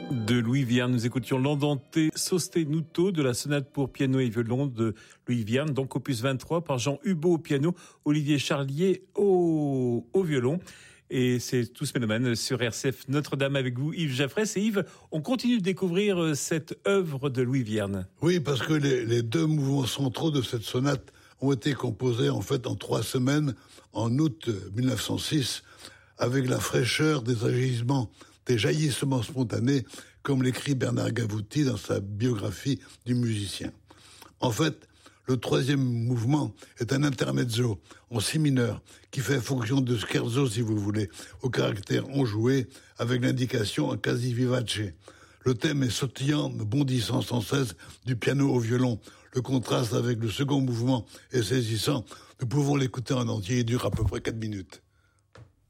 De Louis Vierne, nous écoutions l'Andante sostenuto de la sonate pour piano et violon de Louis Vierne, donc opus 23 par Jean Hubaut au piano, Olivier Charlier au violon. Et c'est Tous Mélomanes sur RCF Notre-Dame avec vous, Yves Jaffrès. Et Yves, on continue de découvrir cette œuvre de Louis Vierne. Oui, parce que les deux mouvements centraux de cette sonate ont été composés en fait en 3 semaines, en août 1906, avec la fraîcheur des jaillissements spontanés, comme l'écrit Bernard Gavouty dans sa biographie du musicien. En fait, le 3e mouvement est un intermezzo en si mineur qui fait fonction de scherzo, si vous voulez, au caractère enjoué avec l'indication en quasi vivace. Le thème est sautillant, bondissant sans cesse du piano au violon. Le contraste avec le second mouvement est saisissant. Nous pouvons l'écouter en entier, il dure à peu près 4 minutes.